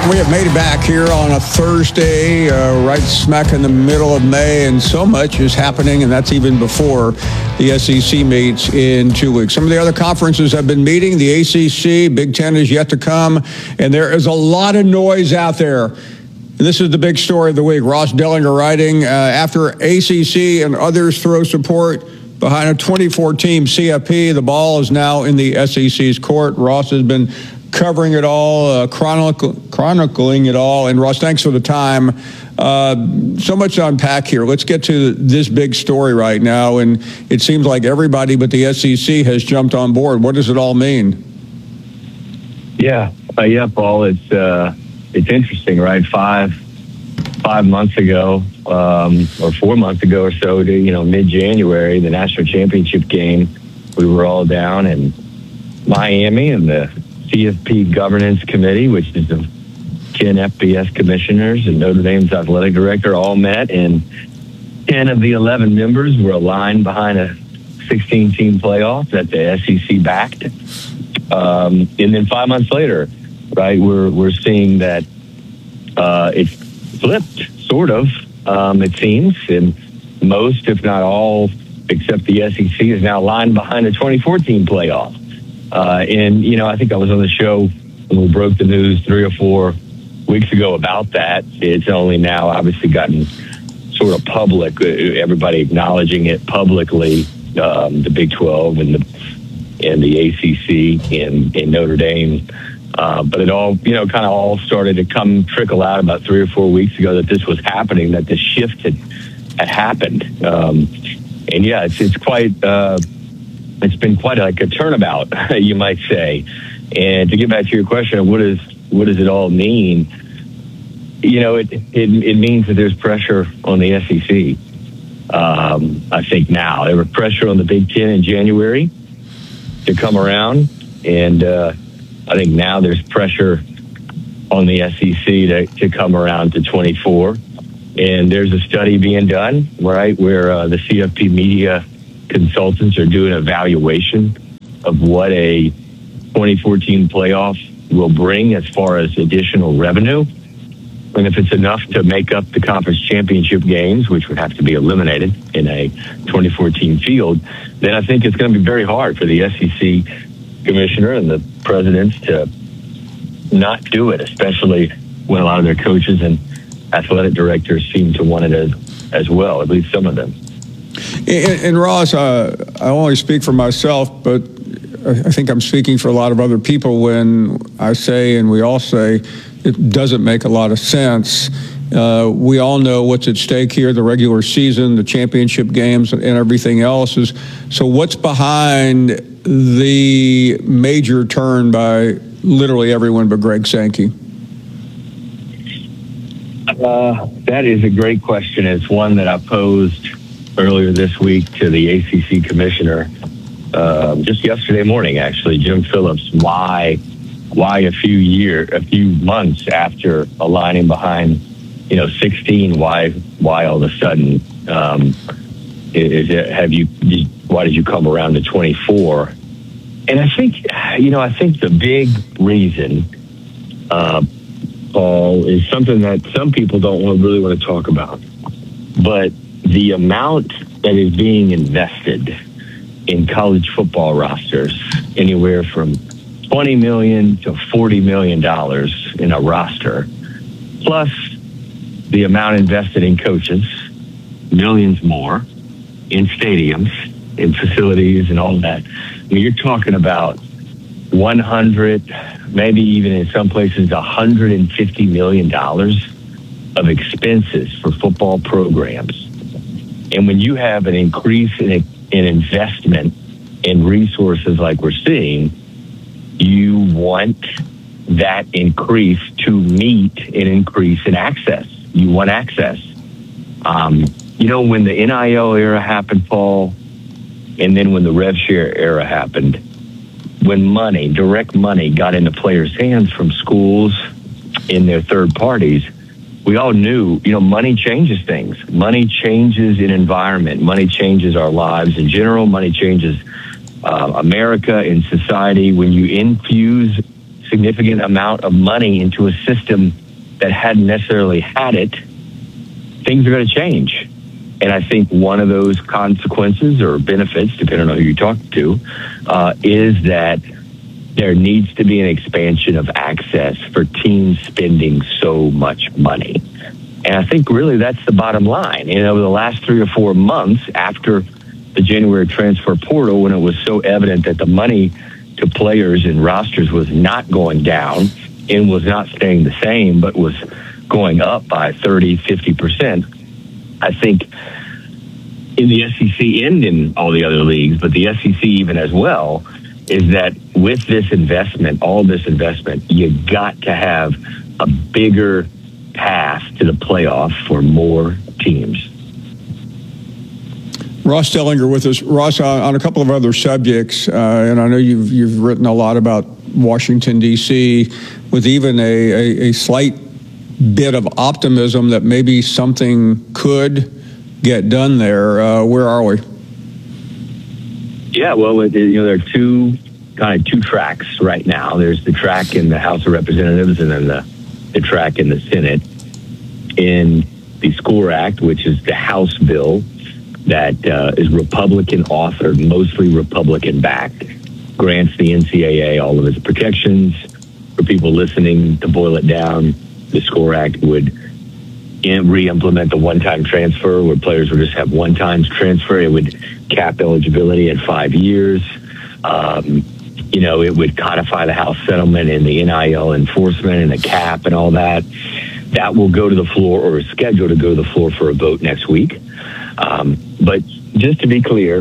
We have made it back here on a Thursday, right smack in the middle of May, and so much is happening, and that's even before the SEC meets in 2 weeks. Some of the other conferences have been meeting. The ACC, Big Ten is yet to come, and there is a lot of noise out there. And this is the big story of the week. Ross Dellinger writing, after ACC and others throw support behind a 24-team CFP, the ball is now in the SEC's court. Ross has been covering it all, chronicling it all. And Ross, thanks for the time. So much to unpack here. Let's get to this big story right now. And it seems like everybody but the SEC has jumped on board. What does it all mean? Yeah, Paul. It's interesting, right? Five months ago, or 4 months ago or so, to mid-January, the national championship game, we were all down in Miami, and the CFP Governance Committee, which is the 10 FBS commissioners and Notre Dame's athletic director, all met, and 10 of the 11 members were aligned behind a 16-team playoff that the SEC backed. And then 5 months later, right, we're seeing that it's flipped, sort of, it seems, and most, if not all, except the SEC, is now aligned behind a 24-team playoff. And I think I was on the show when we broke the news 3 or 4 weeks ago about that. It's only now obviously gotten sort of public, everybody acknowledging it publicly, the Big 12 and the ACC and Notre Dame. But it all, kind of all started to trickle out about 3 or 4 weeks ago that this was happening, that this shift had happened. And yeah, it's quite... it's been quite like a turnabout, you might say. And to get back to your question of what does it all mean? It means that there's pressure on the SEC. I think now there was pressure on the Big Ten in January to come around, and I think now there's pressure on the SEC to come around to 24. And there's a study being done, right, where the CFP media consultants are doing an evaluation of what a 2014 playoff will bring as far as additional revenue. And if it's enough to make up the conference championship games, which would have to be eliminated in a 2014 field, then I think it's going to be very hard for the SEC commissioner and the presidents to not do it, especially when a lot of their coaches and athletic directors seem to want it as well, at least some of them. And Ross, I only speak for myself, but I think I'm speaking for a lot of other people when I say, and we all say, it doesn't make a lot of sense. We all know what's at stake here, the regular season, the championship games, and everything else. So what's behind the major turn by literally everyone but Greg Sankey? That is a great question. It's one that I posed earlier this week to the ACC commissioner, just yesterday morning, actually, Jim Phillips. Why a few months after aligning behind, 16? Why all of a sudden why did you come around to 24? And I think the big reason, Paul, is something that some people don't really want to talk about, but the amount that is being invested in college football rosters, anywhere from $20 million to $40 million in a roster, plus the amount invested in coaches, millions more, in stadiums, in facilities, and all that. I mean, you're talking about 100, maybe even in some places $150 million of expenses for football programs. And when you have an increase in investment in resources like we're seeing, you want that increase to meet an increase in access. You want access. When the NIL era happened, Paul, and then when the rev share era happened, when direct money got into players' hands from schools in their third parties, we all knew, money changes things. Money changes an environment. Money changes our lives in general. Money changes America and society. When you infuse significant amount of money into a system that hadn't necessarily had it, things are going to change. And I think one of those consequences or benefits, depending on who you talk to, is that there needs to be an expansion of access for teams spending so much money. And I think really that's the bottom line. And over the last 3 or 4 months after the January transfer portal, when it was so evident that the money to players and rosters was not going down and was not staying the same, but was going up by 30, 50%, I think in the SEC and in all the other leagues, but the SEC even as well, is that with this investment, all this investment, you got to have a bigger path to the playoff for more teams. Ross Dellinger with us. Ross, on a couple of other subjects, and I know you've written a lot about Washington, D.C., with even a slight bit of optimism that maybe something could get done there. Where are we? Yeah, well, there are two tracks right now. There's the track in the House of Representatives and then the track in the Senate. In the SCORE Act, which is the House bill that is Republican authored, mostly Republican backed, grants the NCAA all of its protections. For people listening, to boil it down, the SCORE Act would re-implement the one-time transfer where players would just have one-time transfer. It would cap eligibility at 5 years. It would codify the House settlement and the NIL enforcement and the cap and all that. That will go to the floor, or is scheduled to go to the floor for a vote next week. But just to be clear,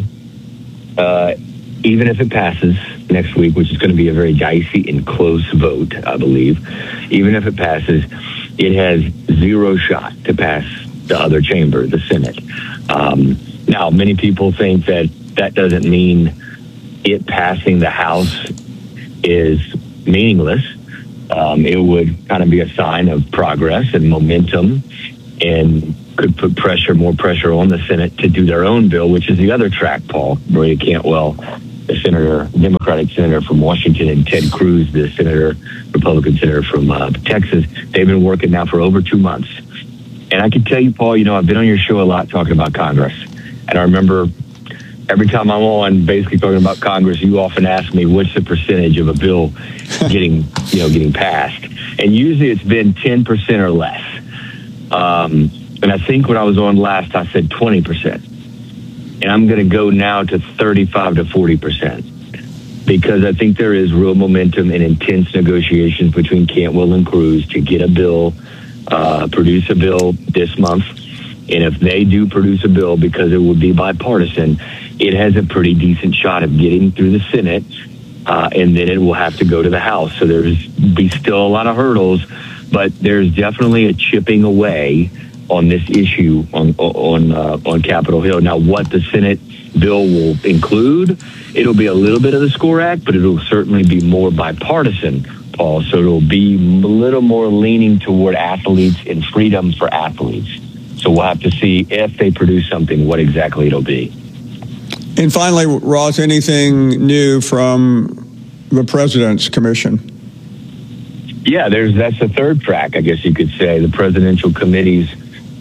even if it passes next week, which is going to be a very dicey and close vote, I believe, even if it passes, it has zero shot to pass the other chamber, the Senate. Now, many people think that doesn't mean it passing the House is meaningless. It would kind of be a sign of progress and momentum, and could put more pressure on the Senate to do their own bill, which is the other track, Paul. Maria Cantwell, the Democratic senator from Washington, and Ted Cruz, the Republican senator from Texas. They've been working now for over 2 months. And I can tell you, Paul, I've been on your show a lot talking about Congress. And I remember every time I'm on basically talking about Congress, you often ask me what's the percentage of a bill getting passed. And usually it's been 10% or less. And I think when I was on last, I said 20%. And I'm going to go now to 35 to 40%, because I think there is real momentum and intense negotiations between Cantwell and Cruz to get a bill, produce a bill this month. And if they do produce a bill, because it would be bipartisan, it has a pretty decent shot of getting through the Senate, and then it will have to go to the House. So there's be still a lot of hurdles, but there's definitely a chipping away on this issue on Capitol Hill. Now, what the Senate bill will include, it'll be a little bit of the SCORE Act, but it'll certainly be more bipartisan, Paul. So it'll be a little more leaning toward athletes and freedom for athletes. So we'll have to see if they produce something, what exactly it'll be. And finally, Ross, anything new from the President's Commission? Yeah, that's the third track, I guess you could say. The presidential committees,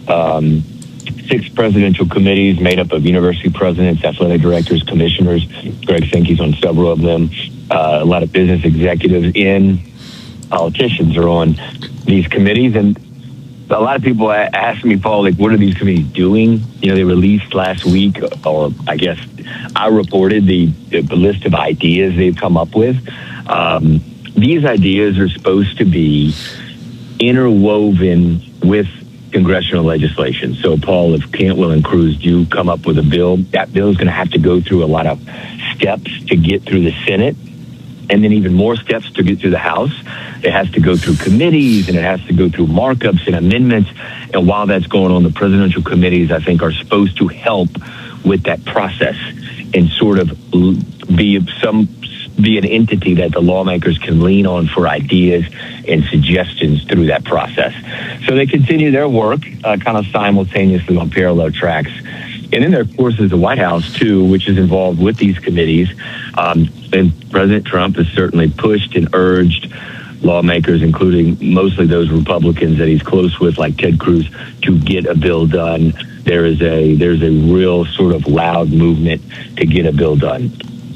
6 presidential committees made up of university presidents, athletic directors, commissioners. Greg Sankey's on several of them. A lot of business executives and politicians are on these committees. And a lot of people ask me, Paul, what are these committees doing? They released last week, or I guess I reported the list of ideas they've come up with. These ideas are supposed to be interwoven with congressional legislation. So, Paul, if Cantwell and Cruz do come up with a bill, that bill is going to have to go through a lot of steps to get through the Senate, and then even more steps to get through the House. It has to go through committees, and it has to go through markups and amendments. And while that's going on, the presidential committees, I think, are supposed to help with that process and sort of be an entity that the lawmakers can lean on for ideas and suggestions through that process. So they continue their work kind of simultaneously on parallel tracks. And then there, of course, is the White House, too, which is involved with these committees. And President Trump has certainly pushed and urged lawmakers, including mostly those Republicans that he's close with, like Ted Cruz, to get a bill done. There's a real sort of loud movement to get a bill done.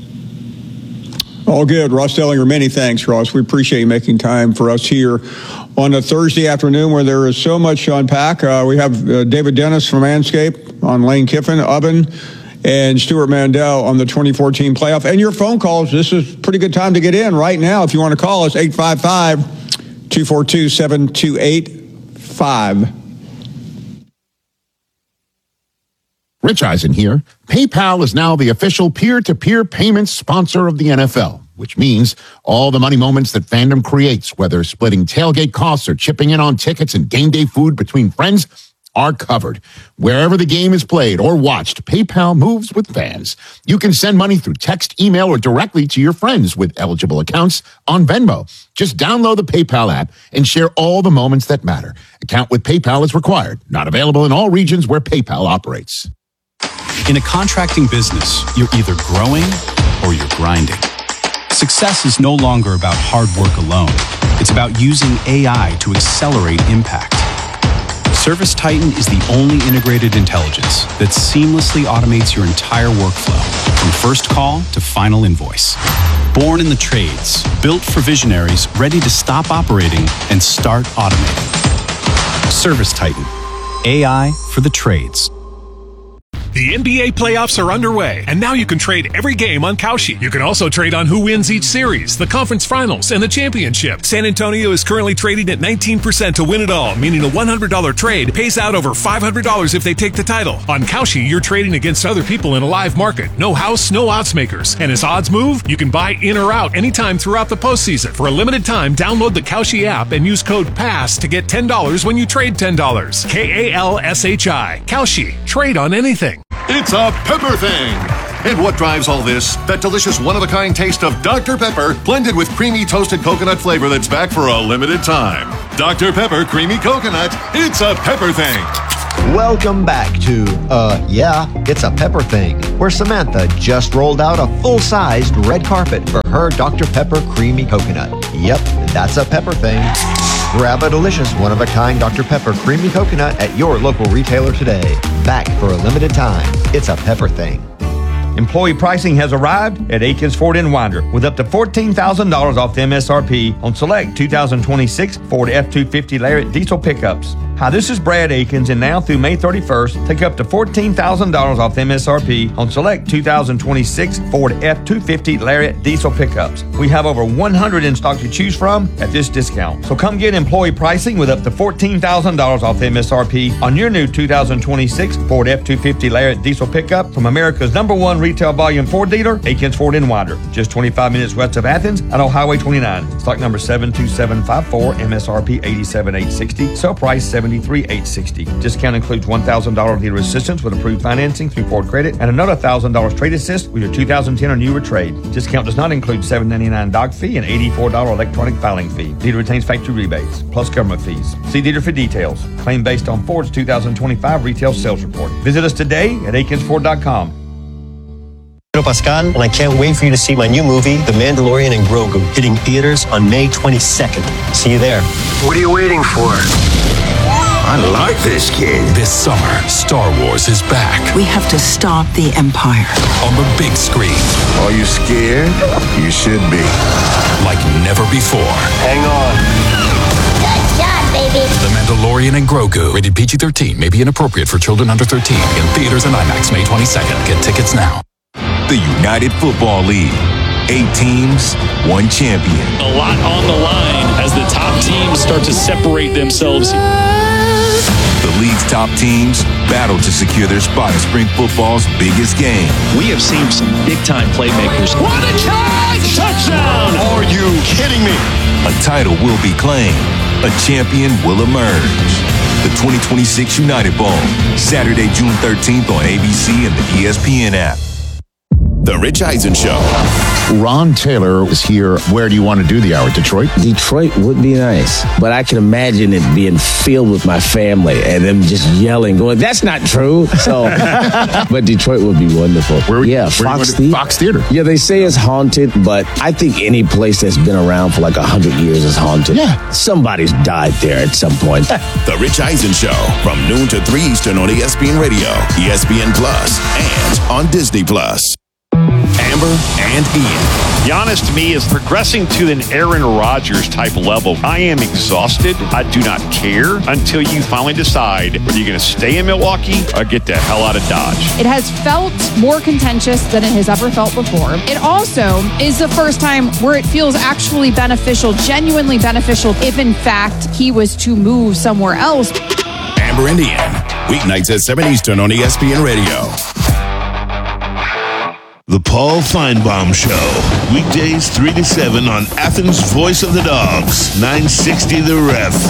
All good. Ross Dellinger, many thanks, Ross. We appreciate you making time for us here on a Thursday afternoon where there is so much to unpack. We have David Dennis from Manscaped, on Lane Kiffin, Ubben, and Stuart Mandel on the 2014 playoff. And your phone calls, this is a pretty good time to get in right now. If you want to call us, 855-242-7285. Rich Eisen here. PayPal is now the official peer-to-peer payments sponsor of the NFL, which means all the money moments that fandom creates, whether splitting tailgate costs or chipping in on tickets and game day food between friends, are covered. Wherever the game is played or watched, PayPal moves with fans. You can send money through text, email, or directly to your friends with eligible accounts on Venmo. Just download the PayPal app and share all the moments that matter. Account with PayPal is required. Not available in all regions where PayPal operates. In a contracting business, you're either growing or you're grinding. Success is no longer about hard work alone. It's about using AI to accelerate impact. ServiceTitan is the only integrated intelligence that seamlessly automates your entire workflow, from first call to final invoice. Born in the trades, built for visionaries ready to stop operating and start automating. ServiceTitan, AI for the trades. The NBA playoffs are underway, and now you can trade every game on Kalshi. You can also trade on who wins each series, the conference finals, and the championship. San Antonio is currently trading at 19% to win it all, meaning a $100 trade pays out over $500 if they take the title. On Kalshi, you're trading against other people in a live market. No house, no odds makers. And as odds move, you can buy in or out anytime throughout the postseason. For a limited time, download the Kalshi app and use code PASS to get $10 when you trade $10. KALSHI. Kalshi. Trade on anything. It's a pepper thing. And what drives all this? That delicious one-of-a-kind taste of Dr. Pepper blended with creamy toasted coconut flavor that's back for a limited time. Dr. Pepper Creamy Coconut. It's a pepper thing. Welcome back to, It's a Pepper Thing, where Samantha just rolled out a full-sized red carpet for her Dr. Pepper Creamy Coconut. Yep, that's a pepper thing. Grab a delicious one-of-a-kind Dr. Pepper Creamy Coconut at your local retailer today. Back for a limited time. It's a pepper thing. Employee pricing has arrived at Akins Ford in Winder with up to $14,000 off the MSRP on select 2026 Ford F-250 Lariat diesel pickups. Hi, this is Brad Akins, and now through May 31st, take up to $14,000 off the MSRP on select 2026 Ford F-250 Lariat diesel pickups. We have over 100 in stock to choose from at this discount. So come get employee pricing with up to $14,000 off the MSRP on your new 2026 Ford F-250 Lariat diesel pickup from America's #1 retail volume Ford dealer, Akins Ford in Winder, just 25 minutes west of Athens and on Highway 29. Stock number 72754, MSRP $87,860, sale price $73,860. Discount includes $1,000 dealer assistance with approved financing through Ford Credit and another $1,000 trade assist with your 2010 or newer trade. Discount does not include $7.99 doc fee and $84 electronic filing fee. Dealer retains factory rebates plus government fees. See dealer for details. Claim based on Ford's 2025 retail sales report. Visit us today at AkinsFord.com. Pascal, and I can't wait for you to see my new movie, The Mandalorian and Grogu, hitting theaters on May 22nd. See you there. What are you waiting for? I like this kid. This summer, Star Wars is back. We have to stop the Empire. On the big screen. Are you scared? You should be. Like never before. Hang on. Good job, baby. The Mandalorian and Grogu. Rated PG-13. May be inappropriate for children under 13. In theaters and IMAX May 22nd. Get tickets now. The United Football League. 8 teams, 1 champion. A lot on the line as the top teams start to separate themselves. The league's top teams battle to secure their spot in spring football's biggest game. We have seen some big-time playmakers. What a catch! Touchdown! Are you kidding me? A title will be claimed. A champion will emerge. The 2026 United Bowl, Saturday, June 13th on ABC and the ESPN app. The Rich Eisen Show, Ron Taylor is here. Where do you want to do the hour? Detroit? Detroit would be nice, but I can imagine it being filled with my family and them just yelling, going, "That's not true." So, but Detroit would be wonderful. Fox Theater. Yeah, they say it's haunted, but I think any place that's been around for like 100 years is haunted. Yeah. Somebody's died there at some point. The Rich Eisen Show from noon to 3 Eastern on ESPN Radio, ESPN Plus, and on Disney Plus. Amber and Ian. Giannis to me is progressing to an Aaron Rodgers type level. I am exhausted. I do not care until you finally decide whether you're going to stay in Milwaukee or get the hell out of Dodge. It has felt more contentious than it has ever felt before. It also is the first time where it feels actually beneficial, genuinely beneficial, if in fact he was to move somewhere else. Amber and Ian, weeknights at 7 Eastern on ESPN Radio. The Paul Feinbaum Show. Weekdays 3 to 7 on Athens' Voice of the Dogs, 960 The Ref.